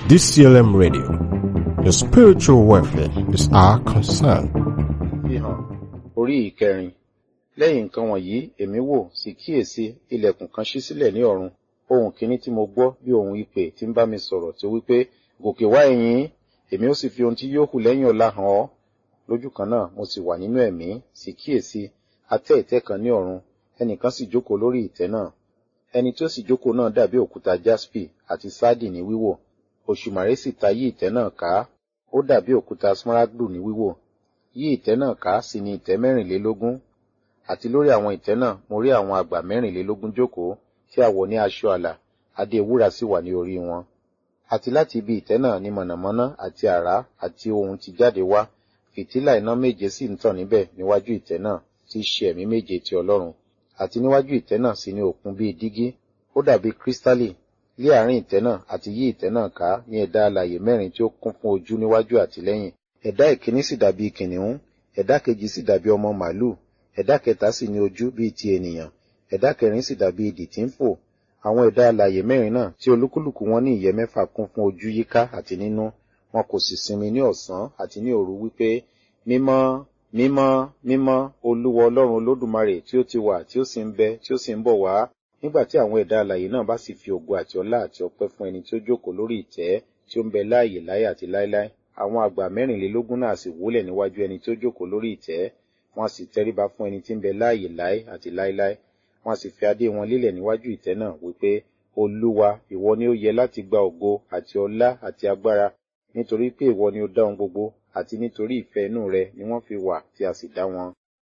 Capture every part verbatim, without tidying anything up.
D C L M Radio. Your spiritual welfare is our concern. Ìhàn orí ìkẹrin. Lẹ́yìn nǹkan wọ̀nyí, èmi wò sì kíyèsí ilẹ̀kùn kan ṣí sílẹ̀ ní ọ̀run. Ohùn kìíní tí mo gbọ́ bí ohùn ìpè tí ń bá mi sọ̀rọ̀ tí ó wí pé, gòkè wá ẹ̀yin, èmi ó sì fi ohun tí yóò hù lẹ́yìn ọ̀la hàn ọ́. Lójú kan náà mo sì wà nínú ẹ̀mí, sì kíyèsí a tẹ́ ìtẹ́ kan ní ọ̀run, ẹnìkan sì jókòó lórí ìtẹ́ náà. Ẹni tí ó sì jókòó náà dàbí òkúta jaspi àti sáàdì ní wíwò. Òṣùmàrè sì ta yí ìtẹ́ náà ká, ó dàbí òkúta smaragdu ní wíwò. Yí ìtẹ́ náà ká sì ni ìtẹ́ mẹ́rìnlélógún. Àti lórí àwọn ìtẹ́ náà mo rí àwọn àgbà mẹ́rìnlélógún jókòó tí a wọ̀ ní aṣọ àlà, adé wúrà sì wà ní orí wọn. Àti láti ibi ìtẹ́ náà ni mọ̀nàmọ́ná àti àrá àti ohùn ti jáde wá. Fìtílà iná méje sì ń tàn níbẹ̀ níwájú ìtẹ́ náà, tí í ṣe ẹ̀mí méje ti Ọlọ́run. Àti níwájú ìtẹ́ náà sì ni òkun bíi dígí, ó dàbí kírísítálì. Lé àárín ìtẹ́ náà àti yí ìtẹ́ náà ká ní ẹ̀dá alààyè mẹ́rin tí ó kún fún ojú níwájú àti lẹ́yìn. Ẹ̀dá ìkíní sì dàbí kìnìún, ẹ̀dá kejì sì dàbí ọmọ màlúù, ẹ̀dá kẹta sì ní ojú bíi ti ènìyàn, ẹ̀dá kẹrin sì dàbí idì tí ń fò. Àwọn ẹ̀dá alààyè mẹ́rin náà tí olúkúlùkù wọn ní ìyẹ́ mẹ́fà kún fún ojú yíká àti nínú, wọn kò sì sinmi ní ọ̀sán àti ní òru wípé, mímọ́, mímọ́, mímọ́, Olúwa Ọlọ́run Olódùmarè tí ó ti wà, tí ó sì ń bẹ, tí ó sì ń bọ̀ wá. Nígbà tí àwọn ẹ̀dá alààyè náà bá sì fi ògo àti ọlá àti ọpẹ́ fún ẹni tí ó jókòó lórí ìtẹ́ tí ó ń bẹ láàyè láé àti láéláé, àwọn àgbà mẹ́rìnlélógún náà sì wólẹ̀ níwájú ẹni tí ó jókòó lórí ìtẹ́, wọ́n sì tẹríba fún ẹni tí ń bẹ láàyè láé àti láéláé, wọ́n sì fi adé wọn lélẹ̀ níwájú ìtẹ́ náà wípé, Olúwa, ìwọ ni ó yẹ láti gba ògo àti ọlá àti agbára, nítorí pé ìwọ ni ó dá ohun gbogbo, àti nítorí ìfẹ́ inú rẹ ni wọ́n fi wà tí a sì dá wọn.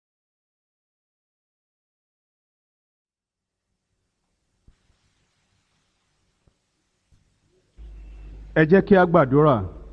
Ẹ jẹ́ kí a gbàdúrà.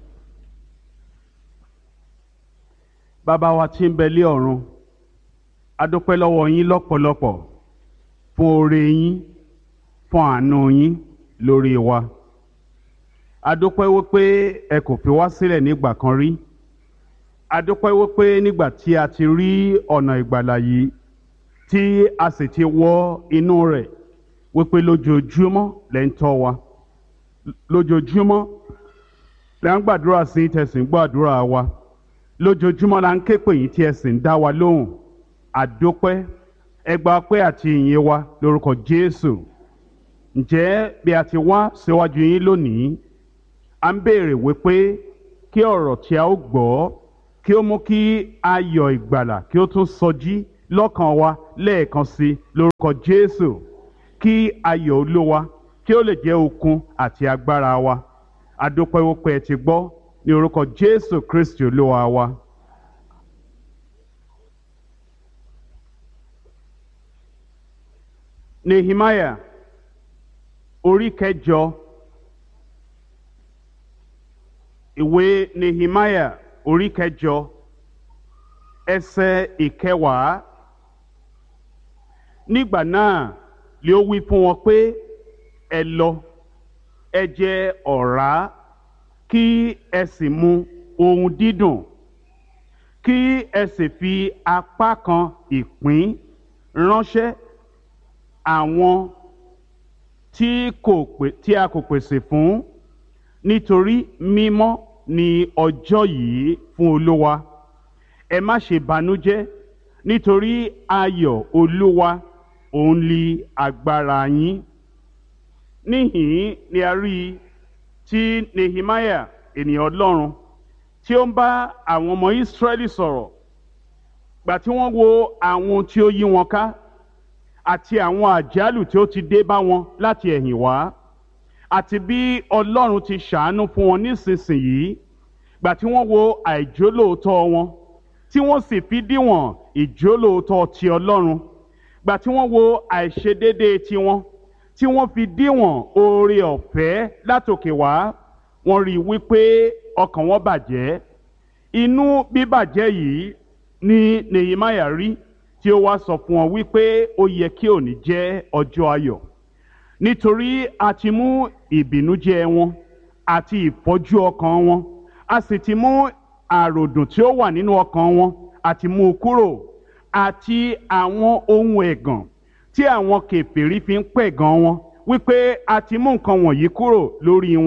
Bàbá wa tí ń bẹ lé ọ̀run, a dúpẹ́ lọ́wọ́ yín lọ́pọ̀lọpọ̀ fún oore yín, fún àánú yín lórí wa. A dúpẹ́ wípé ẹ kò fi wá sílẹ̀ nígbà kan rí. A dúpẹ́ wípé nígbà tí a ti rí ọ̀nà ìgbàlà yìí, tí a sì ti wọ inú rẹ̀, wípé lójoojúmọ́ lẹ ń tọ́ wa. Lójoojúmọ́ la ń gbàdúrà sí tẹ̀sìn gbàdúrà wa. Lójoojúmọ́ la ń ké pè yín tí ẹ sì ń dá wa lóhùn. Àdúpẹ́, ẹ gba ọpẹ́ àti ìyìn wa lórúkọ Jésù. Ǹjẹ́ bí a ti wá síwájú yín lónìí, a ń béèrè wípé kí ọ̀rọ̀ tí a ó gbọ́ kí ó mú kí ayọ̀ ìgbàlà kí ó tún sọjí lọ́kàn wa lẹ́ẹ̀kan sí lórúkọ Jésù. Kí ayọ̀ Olúwa kí ó lè jẹ́ okun àti agbára wa. Àdúpẹ́ wípé ẹ ti gbọ́ ní orúkọ Jésù Kristi Olúwa wa. Nehemiah orí kẹjọ. Ìwé Nehemiah orí kẹjọ ẹsẹ̀ ìkẹwàá. Nígbà náà lé ó wí fún wọn pé, ẹ lọ, ẹ jẹ ọ̀rá, kí ẹ sì mu ohun dídùn, kí ẹ sì fi apá kan ìpín ránṣẹ́ àwọn tí kò pè tí a kò pèsè fún, nítorí mímọ́ ni ọjọ́ yìí fún Olúwa. Ẹ má ṣe banújẹ́, nítorí ayọ̀ Olúwa òun ni agbára yín. Níhìn ni a rí tí Nehemiah ènìyàn Ọlọ́run tí ó ń bá àwọn ọmọ Ísírẹ́lì sọ̀rọ̀ gbà tí wọ́n wo àwọn tí ó yí wọn ká àti àwọn àjálù tí ó ti dé bá wọn láti ẹ̀yìn wá, àti bí Ọlọ́run ti ṣàánú fún wọn nísinsìnyí, gbà tí wọ́n wo àìjólóòtọ́ wọn tí wọ́n sì fi díwọ̀n ìjólóòtọ́ ti Ọlọ́run, gbà tí wọ́n wo àìṣedéédéé tiwọn tí wọ́n fi díwọ̀n oore ọ̀fẹ́ látòkè wá, wọ́n rí wípé ọkàn wọn bàjẹ́. Inú bíbàjẹ́ yìí ni Nehemiah rí, tí ó wá sọ fún wọn wípé ó yẹ kí òní jẹ́ ọjọ́ ayọ̀, nítorí a ti mú ìbìnújẹ́ wọn àti ìfọ́jú ọkàn wọn, a sì ti mú àròdùn tí ó wà nínú ọkàn wọn àti mú kúrò, àti àwọn ohun ẹ̀gàn tí àwọn kèfèrí fi ń pẹ̀gàn wọn, wípé a ti mú nǹkan wọ̀nyí kúrò lórí wọn.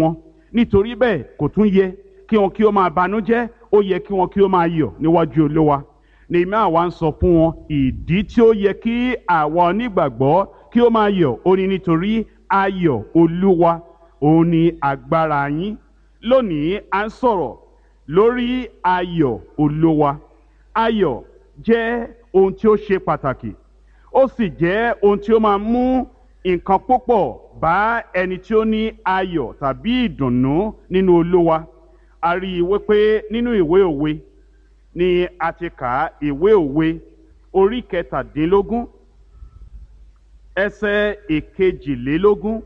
nítorí bẹ́ẹ̀ kò tún yẹ kí wọn kí ó máa banújẹ́, ó yẹ kí wọn kí ó máa yọ̀ níwájú Olúwa. Nehemiah wá ń sọ fún wọn ìdí tí ó yẹ kí àwa onígbàgbọ́ kí ó máa yọ̀. Ó ní nítorí ayọ̀ Olúwa òun ni agbára yín. Lónìí à ń sọ̀rọ̀ lórí ayọ̀ Olúwa. Ayọ̀ jẹ́ ohun tí ó ṣe pàtàkì, ó sì jẹ́ ohun tí ó máa mú nǹkan púpọ̀ bá ẹni tí ó ní ayọ̀ tàbí ìdùnnú nínú Olúwa. A rí i wípé nínú ìwé òwe ni a ti kà á, ìwé òwe orí kẹtàdínlógún ẹsẹ̀ ìkejìlélógún.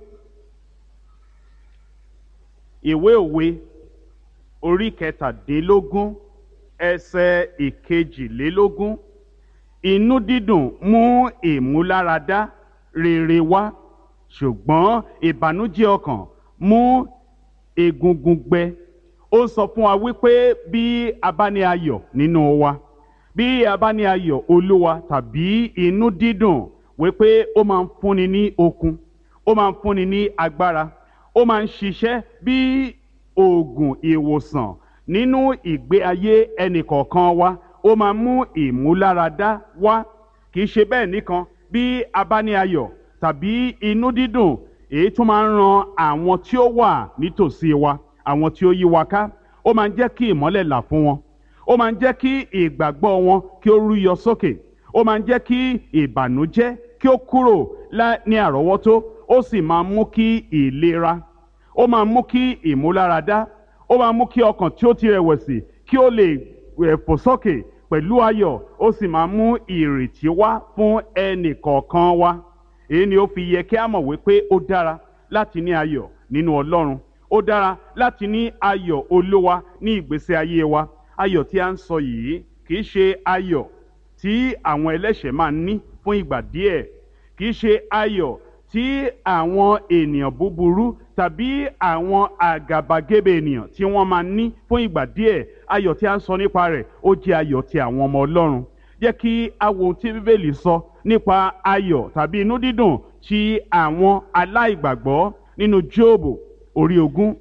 Ìwé òwe orí kẹtàdínlógún ẹsẹ̀ ìkejìlélógún. Inú dídùn mú ìmúláradá rere wá, ṣùgbọ́n ìbànújẹ́ ọkàn mú egungun gbẹ. Ó sọ fún wa wípé bí a bá ní ayọ̀ nínú wa, bí a bá ní ayọ̀ Olúwa tàbí inú dídùn, wípé ó máa ń fúnni ní okun, ó máa ń fúnni ní agbára, ó máa ń ṣiṣẹ́ bí oògùn ìwòsàn nínú ìgbé ayé ẹnìkọ̀ọ̀kan wa. Ó máa mú ìmúláradá wá. Kì í ṣe bẹ́ẹ̀ nìkan, bí a bá ní ayọ̀ tàbí inú dídùn, èyí tún máa ń ran àwọn tí ó wà nítòsí wa, àwọn tí ó yí wa ká. Ó máa ń jẹ́ kí ìmọ́lẹ̀ là fún wọn. Ó máa ń jẹ́ kí ìgbàgbọ́ wọn kí ó rúyọ sókè. Ó máa ń jẹ́ kí ìbànújẹ́ kí ó kúrò ní àrọ́wọ́tó. Ó sì máa mú kí ìlera, ó máa mú kí ìmúláradá, ó máa mú kí ọkàn tí ó ti rẹ̀wẹ̀sì kí ó lè fò sókè pẹ̀lú ayọ̀. Ó sì máa mú ìrètí wá fún ẹnì kọ̀ọ̀kan wa. Èyí ni ó fi yẹ kí a mọ̀ wípé ó dára láti ní ayọ̀ nínú Ọlọ́run. Ó dára láti ní ayọ̀ Olúwa ní ìgbésí ayé wa. Ayọ̀ tí a ń sọ yìí kì í ṣe ayọ̀ tí àwọn ẹlẹ́ṣẹ̀ máa ń ní fún ìgbà díẹ̀. Kì í ṣe ayọ̀ tí àwọn ènìyàn búburú tàbí àwọn àgàbàgebè ènìyàn tí wọ́n máa ní fún ìgbà díẹ̀. Ayọ̀ tí a ń sọ nípa rẹ̀, ó jẹ́ ayọ̀ ti àwọn ọmọ Ọlọ́run. Jẹ́ kí a wo ohun tí Bíbélì sọ nípa ayọ̀ tàbí inú dídùn ti àwọn aláìgbàgbọ́ nínú Jóòbù orí ogún.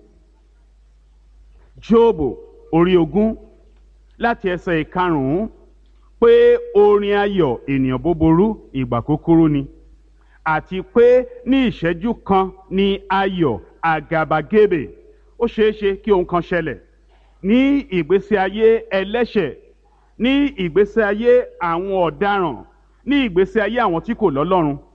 Jóòbù orí ogún láti ẹsẹ̀ ìkarùn-ún, pé orin ayọ̀ ènìyàn búburú ìgbà kúkúrú ni, àti pé ní ìṣẹ́jú kan ni ayọ̀ àgàbàgebè. Ó ṣeéṣe kí ohun kan ṣẹlẹ̀ ní ìgbésí ayé ẹlẹ́ṣẹ̀, ní ìgbésí ayé àwọn ọ̀daràn, ní ìgbésí ayé àwọn tí kò lọ́lọ́run,